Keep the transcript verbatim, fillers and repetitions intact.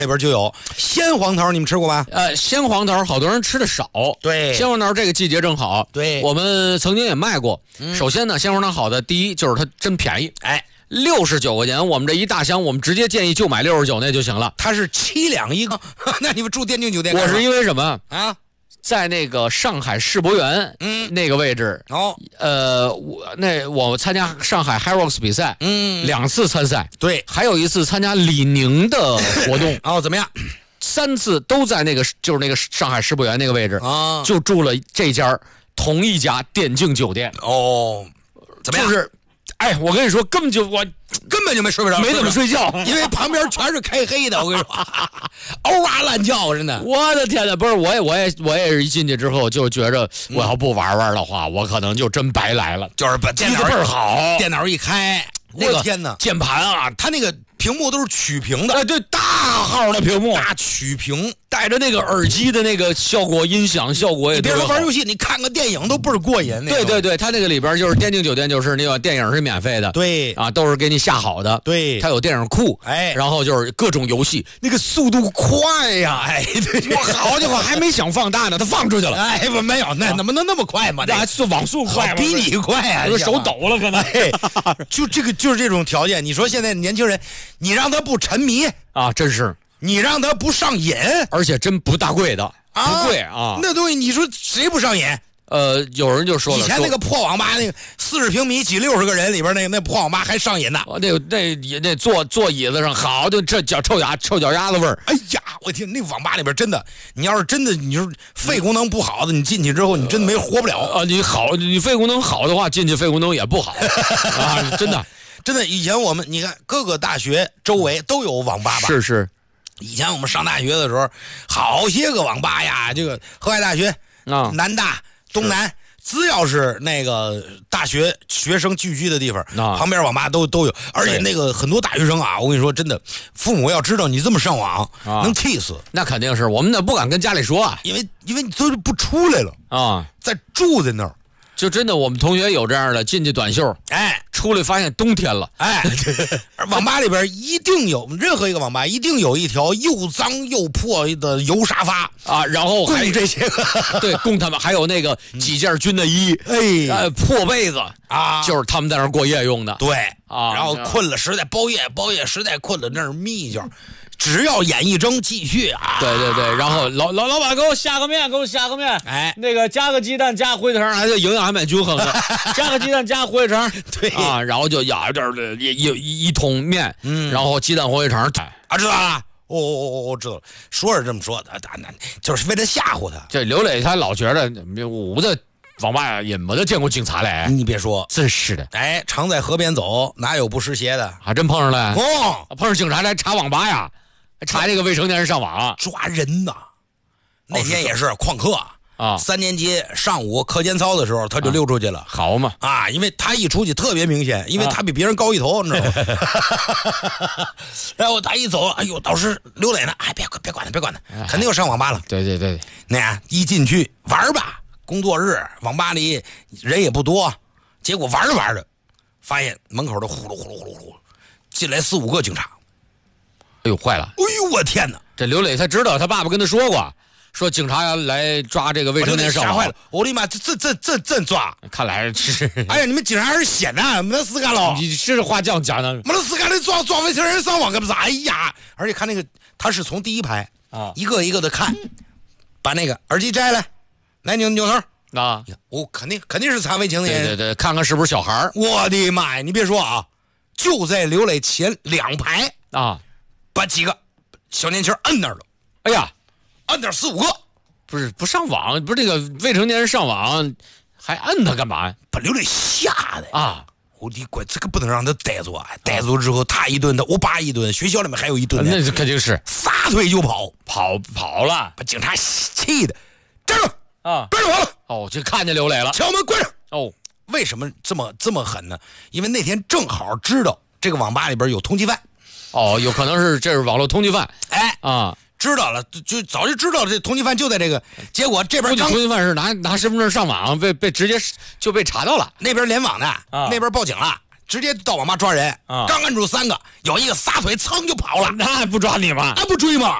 那边就有鲜黄桃，你们吃过吗？ 呃，鲜黄桃好多人吃的少， 对， 鲜黄桃这个季节正好， 对， 我们曾经也卖过。嗯、首先呢，鲜黄桃好的第一就是它真便宜， 哎， 六十九块钱，我们这一大箱，我们直接建议就买六十九那就行了。 它是七两一个，那你们住电竞酒店？ 我是因为什么啊？ 在那个上海世博园，嗯，那个位置， 哦， 呃，我那我参加上海 HiRocks 比赛， 嗯， 两次参赛， 对， 还有一次参加李宁的活动， 哦，怎么样？ 三次都在那个就是那个上海世博园那个位置， 啊， 就住了这家同一家电竞酒店， 哦，怎么样？ 就是，哎，我跟你说，根本就我根本就没睡不着， 没怎么睡觉， 因为旁边全是开黑的，我跟你说，嗷哇乱叫，真的。 我的天哪，不是，我也我也我也是一进去之后就觉着，我要不玩玩的话，我可能就真白来了。 就是把电脑倍儿好， 电脑一开， 那个天哪， 键盘啊， 它那个屏幕都是曲屏的， 哎，对，大号的屏幕， 大曲屏， 带着那个耳机的那个效果，音响效果也特别好。 你别说玩游戏，你看个电影都倍儿过瘾。 对对对，它那个里边就是电竞酒店，就是那个电影是免费的， 对啊，都是给你下好的， 对， 它有电影库， 哎， 然后就是各种游戏，那个速度快呀， 哎，对， 我好家伙，还没想放大呢，它放出去了， 哎，不没有，那怎么能那么快嘛？ 那是网速快， 比你快啊， 手抖了可能。 就这个就是这种条件，你说现在年轻人，你让他不沉迷啊，真是， 你让他不上瘾， 而且真不大贵的，不贵啊， 那东西你说谁不上瘾？ 呃，有人就说了， 以前那个破网吧，那个四十平米挤六十个人里边那个那破网吧还上瘾呢。 那那那那坐坐椅子上，好就这脚臭脚臭脚丫子味儿。 哎呀，我天，那网吧里边真的，你要是真的，你说肺功能不好的，你进去之后你真的没活不了啊。你好，你肺功能好的话，进去肺功能也不好啊，真的真的。以前我们你看各个大学周围都有网吧吧？ 是是。 以前我们上大学的时候，好些个网吧呀，这个河海大学啊、南大。东南只要是那个大学学生聚居的地方，啊、旁边网吧都都有，而且那个很多大学生啊，我跟你说真的，父母要知道你这么上网，啊、能气死。 那肯定是，我们那不敢跟家里说啊， 因为因为你都不出来了啊，在住在那儿。 就真的，我们同学有这样的，进去短袖， 哎， 出来发现冬天了， 哎，网吧里边一定有，任何一个网吧一定有一条又脏又破的油沙发啊，然后还供这些个， 对，供他们还有那个几件军的衣， 哎， 呃，破被子啊， 就是他们在那儿过夜用的， 对啊， 然后困了实在包夜，包夜实在困了那儿眯一觉。只要眼一睁，继续啊！ 对对对，然后老老老板给我下个面，给我下个面， 哎， 那个加个鸡蛋，加灰肠，还是营养还蛮均衡的。加个鸡蛋，加灰肠， 对啊，然后就舀一点的一一一桶面，嗯，然后鸡蛋灰肠， 啊，知道了。哦哦哦哦，我知道了，说是这么说的，那就是为了吓唬他。 这刘磊他老觉得我的网吧也没得见过警察嘞， 你别说， 真是的。 哎，常在河边走，哪有不湿鞋的？ 还真碰上了哦， 碰上警察来查网吧呀。查这个未成年人上网、啊， 抓人呐！那天也是旷课啊， 三年级上午课间操的时候，他就溜出去了。 啊、好嘛啊，因为他一出去特别明显，因为他比别人高一头，你知道吗？然后他一走，哎呦，导师刘磊呢？哎，别管别管他，别管他，肯定又上网吧了。 对对对， 那样一进去玩吧，工作日网吧里人也不多，结果玩着玩着，发现门口的呼噜呼噜呼噜呼噜进来四五个警察。 哎呦，坏了！ 哎呦，我天哪！ 这刘磊他知道，他爸爸跟他说过，说警察要来抓这个未成年上网。 吓坏了！我的妈，这这这这真抓！ 看来是。 哎呀，你们警察还是闲的，没得事干了。 你是话这样讲的？ 没得事干的，抓抓未成年人上网，可不是？哎呀！而且看那个，他是从第一排啊，一个一个的看，把那个耳机摘了，来扭扭头啊！ 我、哦、肯定肯定是查未成年人。 对对对，看看是不是小孩。 我的妈呀！你别说啊，就在刘磊前两排啊。 把几个小年轻摁那儿了， 哎呀， 摁那四五个， 不是不上网，不是这个未成年人上网，还摁他干嘛？ 把刘磊吓的啊！ 我的乖，这个不能让他逮住啊！逮住之后，他一顿的，我爸一顿，学校里面还有一顿， 那肯定是撒腿就跑， 跑跑了， 把警察气的站住啊！ 别跑了！ 哦，就看见刘磊了， 敲门关上。 哦， 为什么这么这么狠呢？因为那天正好知道这个网吧里边有通缉犯。 哦，有可能是这是网络通缉犯， 哎啊， 知道了，就早就知道了，这通缉犯就在这个。结果这边通缉犯是拿拿身份证上网，被被直接就被查到了。 那边联网的，啊、那边报警了。 直接到网吧抓人， 啊， 刚摁住三个，有一个撒腿噌就跑了， 那还不抓你吗？ 还不追吗？